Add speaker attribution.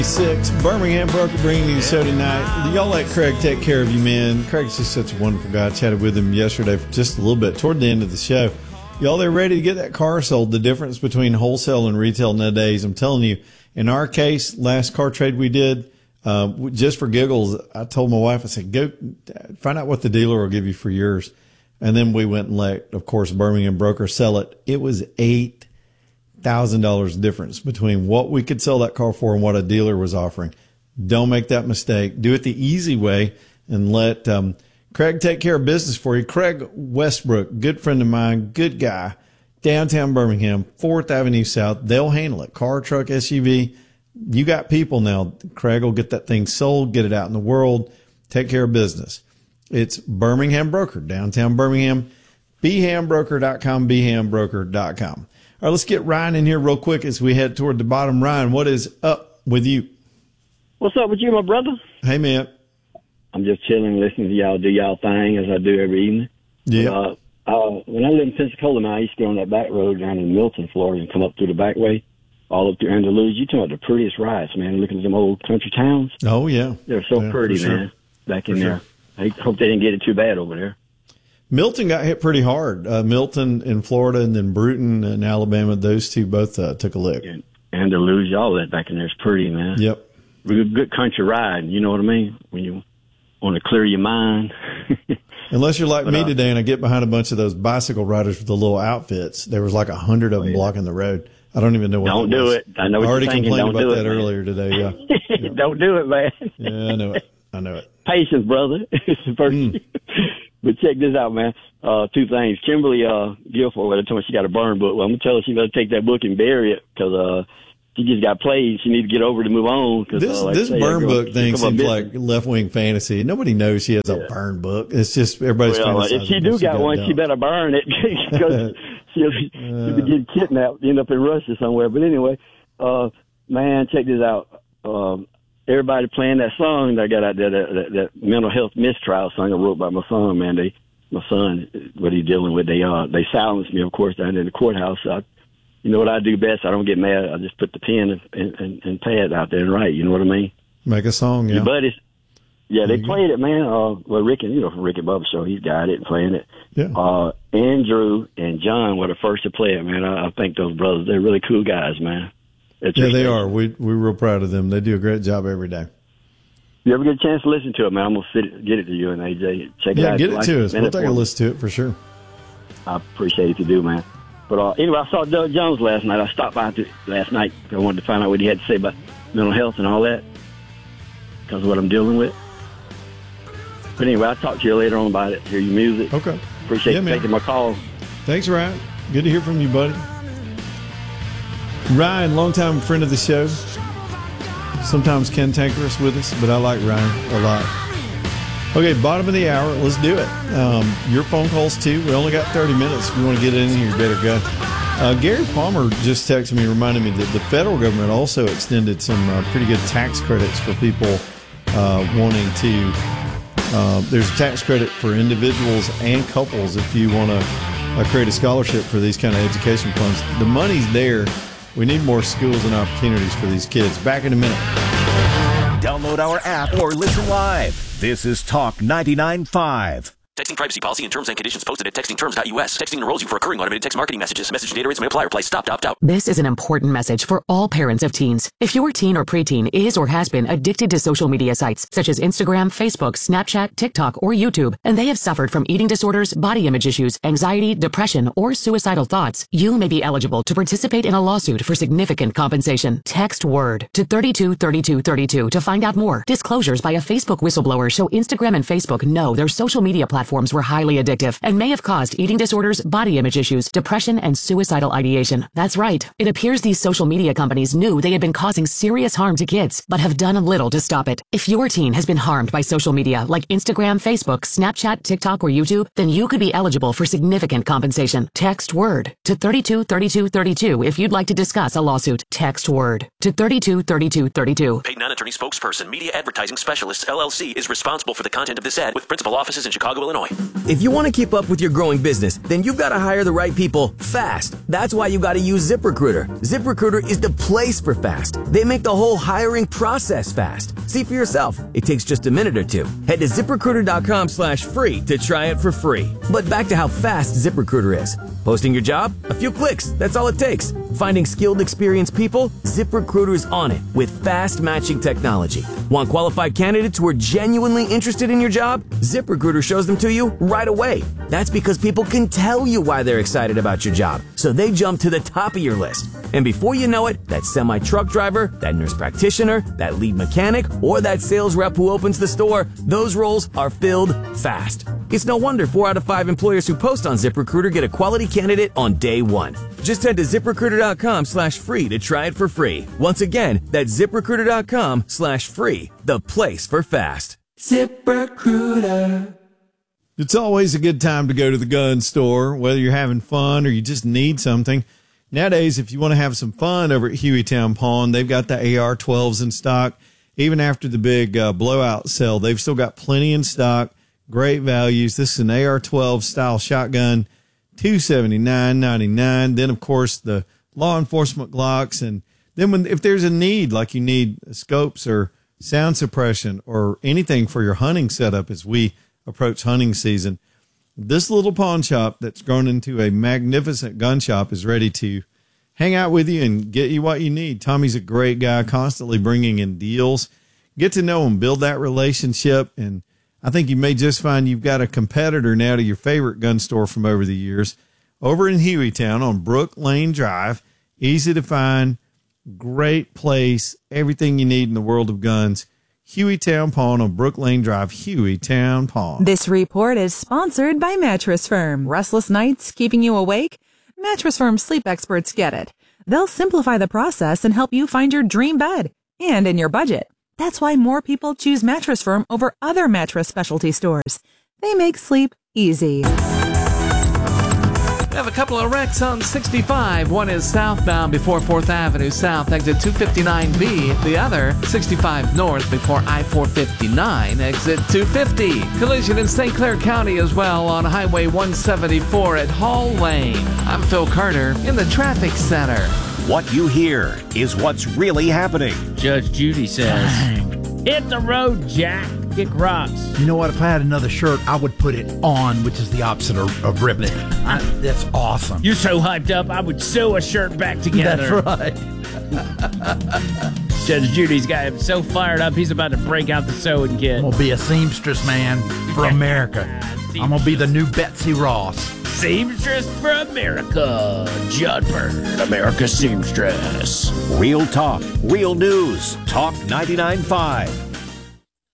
Speaker 1: 6, Birmingham Broker bringing you the show tonight. Y'all let Craig take care of you, man. Craig's just such a wonderful guy. I chatted with him yesterday for just a little bit toward the end of the show. Y'all, they're ready to get that car sold. The difference between wholesale and retail nowadays, I'm telling you, in our case, last car trade we did, just for giggles, I told my wife, I said, go find out what the dealer will give you for yours. And then we went and let, of course, Birmingham Broker sell it. It was $8,000 difference between what we could sell that car for and what a dealer was offering. Don't make that mistake. Do it the easy way and let Craig take care of business for you. Craig Westbrook, good friend of mine, good guy, downtown Birmingham, 4th Avenue South. They'll handle it. Car, truck, SUV. You got people now. Craig will get that thing sold, get it out in the world, take care of business. It's Birmingham Broker, downtown Birmingham, bhambroker.com, bhambroker.com. All right, let's get Ryan in here real quick as we head toward the bottom. Ryan, what is up with you?
Speaker 2: What's up with you, my brother?
Speaker 1: Hey, man.
Speaker 2: I'm just chilling, listening to y'all do y'all thing as I do every evening.
Speaker 1: Yeah.
Speaker 2: When I lived in Pensacola, man, I used to go on that back road down in Milton, Florida, and come up through the back way, all up through Andalusia. You talking about the prettiest rides, man, looking at them old country towns.
Speaker 1: Oh, yeah.
Speaker 2: They're so pretty, man, back in there. I hope they didn't get it too bad over there.
Speaker 1: Milton got hit pretty hard. Milton in Florida and then Bruton in Alabama, those two both took a lick.
Speaker 2: And Andalusia, all that back in there is pretty, man.
Speaker 1: Yep.
Speaker 2: Good country ride, you know what I mean? When you want to clear your mind.
Speaker 1: Unless you're like me today and I get behind a bunch of those bicycle riders with the little outfits. There was like 100 of them blocking the road. I don't even know what
Speaker 2: Don't do it. I know what
Speaker 1: I already
Speaker 2: you're thinking.
Speaker 1: complained
Speaker 2: Don't
Speaker 1: about
Speaker 2: do
Speaker 1: that
Speaker 2: it,
Speaker 1: earlier today, yeah. Yep.
Speaker 2: Don't do it, man.
Speaker 1: Yeah, I know it. I know it.
Speaker 2: Patience, brother. It's the first. But check this out, man. Two things. Kimberly Guilford, I told me she got a burn book. Well, I'm going to tell her she better take that book and bury it because she just got played. She needs to get over to move on.
Speaker 1: This burn book thing seems like left-wing fantasy. Nobody knows she has a burn book. It's just everybody's
Speaker 2: if she do got one, she better burn it because she'll be getting kidnapped, end up in Russia somewhere. But anyway, man, check this out. Everybody playing that song that I got out there, that mental health mistrial song I wrote by my son, man. My son, what he's dealing with, they silenced me, of course, down in the courthouse. You know what I do best? I don't get mad. I just put the pen and pad out there and write. You know what I mean?
Speaker 1: Make a song, yeah.
Speaker 2: Your buddies, they played it, man. Well, Rick and from Ricky Bubba Show, he's got it and playing it.
Speaker 1: Yeah.
Speaker 2: Andrew and John were the first to play it, man. I thank those brothers. They're really cool guys, man.
Speaker 1: They are. We're real proud of them. They do a great job every day.
Speaker 2: You ever get a chance to listen to it, man? I'm going to get it to you and AJ. Check it out.
Speaker 1: Yeah, get it to us. We'll take a listen to it for sure.
Speaker 2: I appreciate it if you do, man. But anyway, I saw Doug Jones last night. I stopped by last night because I wanted to find out what he had to say about mental health and all that because of what I'm dealing with. But anyway, I'll talk to you later on about it. Hear your music.
Speaker 1: Okay.
Speaker 2: Appreciate you taking my call.
Speaker 1: Thanks, Ryan. Good to hear from you, buddy. Ryan, longtime friend of the show. Sometimes cantankerous with us, but I like Ryan a lot. Okay, bottom of the hour. Let's do it. Your phone calls, too. We only got 30 minutes. If you want to get in here, you better go. Gary Palmer just texted me, reminding me that the federal government also extended some pretty good tax credits for people wanting to. There's a tax credit for individuals and couples if you want to create a scholarship for these kind of education funds. The money's there. We need more schools and opportunities for these kids. Back in a minute.
Speaker 3: Download our app or listen live. This is Talk 99.5.
Speaker 4: Texting privacy policy and terms and conditions posted at textingterms.us. Texting enrolls you for recurring automated text marketing messages. Message data rates may apply. Reply stop to opt out.
Speaker 5: This is an important message for all parents of teens. If your teen or preteen is or has been addicted to social media sites such as Instagram, Facebook, Snapchat, TikTok, or YouTube, and they have suffered from eating disorders, body image issues, anxiety, depression, or suicidal thoughts, you may be eligible to participate in a lawsuit for significant compensation. Text WORD to 323232 to find out more. Disclosures by a Facebook whistleblower show Instagram and Facebook know their social media platforms were highly addictive and may have caused eating disorders, body image issues, depression, and suicidal ideation. That's right. It appears these social media companies knew they had been causing serious harm to kids, but have done little to stop it. If your teen has been harmed by social media like Instagram, Facebook, Snapchat, TikTok, or YouTube, then you could be eligible for significant compensation. Text WORD to 323232 if you'd like to discuss a lawsuit. Text WORD to 323232.
Speaker 4: Paid non-attorney spokesperson, Media Advertising Specialist, LLC, is responsible for the content of this ad with principal offices in Chicago, Illinois. Illinois.
Speaker 6: If you want to keep up with your growing business, then you've got to hire the right people fast. That's why you got to use ZipRecruiter. ZipRecruiter is the place for fast. They make the whole hiring process fast. See for yourself. It takes just a minute or two. Head to ZipRecruiter.com/free to try it for free. But back to how fast ZipRecruiter is. Posting your job? A few clicks. That's all it takes. Finding skilled, experienced people? ZipRecruiter's on it with fast matching technology. Want qualified candidates who are genuinely interested in your job? ZipRecruiter shows them to you right away. That's because people can tell you why they're excited about your job, so they jump to the top of your list. And before you know it, that semi-truck driver, that nurse practitioner, that lead mechanic, or that sales rep who opens the store, those roles are filled fast. It's no wonder 4 out of 5 employers who post on ZipRecruiter get a quality candidate on day one. Just head to ZipRecruiter.com/free to try it for free. Once again, that's ZipRecruiter.com/free, the place for fast. ZipRecruiter.
Speaker 1: It's always a good time to go to the gun store, whether you're having fun or you just need something. Nowadays, if you want to have some fun over at Hueytown Pawn, they've got the AR-12s in stock. Even after the big blowout sale, they've still got plenty in stock. Great values. This is an AR-12 style shotgun, $279.99. Then, of course, the law enforcement Glocks. And then if there's a need, like you need scopes or sound suppression or anything for your hunting setup as we approach hunting season, this little pawn shop that's grown into a magnificent gun shop is ready to hang out with you and get you what you need. Tommy's a great guy, constantly bringing in deals. Get to know him, build that relationship, and I think you may just find you've got a competitor now to your favorite gun store from over the years. Over in Hueytown on Brook Lane Drive, easy to find, great place, everything you need in the world of guns. Hueytown Pawn on Brook Lane Drive, Hueytown Pawn.
Speaker 7: This report is sponsored by Mattress Firm. Restless nights keeping you awake? Mattress Firm sleep experts get it. They'll simplify the process and help you find your dream bed and in your budget. That's why more people choose Mattress Firm over other mattress specialty stores. They make sleep easy.
Speaker 8: We have a couple of wrecks on 65. One is southbound before 4th Avenue South, exit 259B. The other, 65 north before I-459, exit 250. Collision in St. Clair County as well on Highway 174 at Hall Lane. I'm Phil Carter in the traffic center.
Speaker 3: What you hear is what's really happening.
Speaker 9: Judge Judy says, hit the road, Jack. Kick rocks.
Speaker 10: You know what? If I had another shirt, I would put it on, which is the opposite of ripped. That's awesome.
Speaker 9: You're so hyped up, I would sew a shirt back together.
Speaker 10: That's right.
Speaker 9: Judge Judy's got him so fired up, he's about to break out the sewing kit.
Speaker 10: I'm going to be a seamstress, man, for America. I'm going to be the new Betsy Ross.
Speaker 9: Seamstress for America. Judd Bird, America's seamstress.
Speaker 3: Real talk, real news. Talk 99.5.